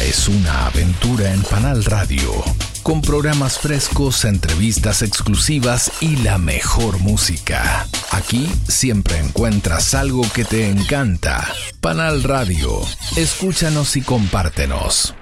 es una aventura en Panal Radio, con programas frescos, entrevistas exclusivas y la mejor música. Aquí siempre encuentras algo que te encanta. Panal Radio, escúchanos y compártenos.